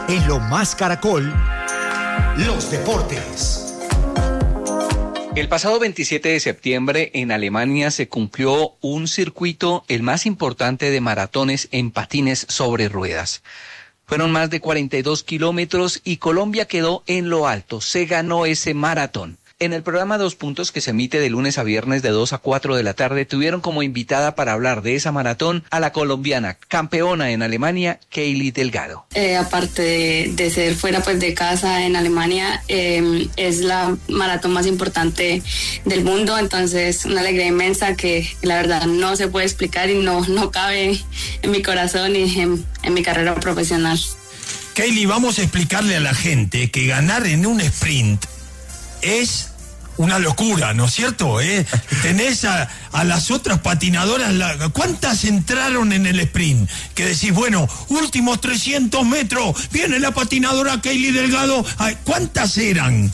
En Lo Más Caracol, los deportes. El pasado 27 de septiembre en Alemania se cumplió un circuito, el más importante de maratones en patines sobre ruedas. Fueron más de 42 kilómetros y Colombia quedó en lo alto. Se ganó ese maratón. En el programa 2 Puntos, que se emite de lunes a viernes de 2 a 4 de la tarde, tuvieron como invitada para hablar de esa maratón a la colombiana, campeona en Alemania, Keili Delgado. Aparte de ser fuera pues de casa en Alemania, es la maratón más importante del mundo, entonces una alegría inmensa que la verdad no se puede explicar y no cabe en mi corazón y en mi carrera profesional. Keili, vamos a explicarle a la gente que ganar en un sprint es una locura, ¿no es cierto? Tenés a las otras patinadoras, ¿cuántas entraron en el sprint? Que decís, bueno, últimos 300 metros, viene la patinadora Keili Delgado, ¿cuántas eran?